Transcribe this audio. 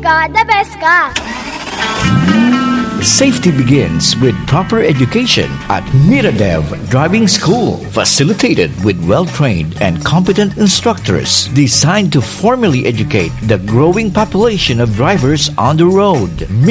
ka, the best ka. Safety begins with proper education at Miradev Driving School, facilitated with well-trained and competent instructors designed to formally educate the growing population of drivers on the road.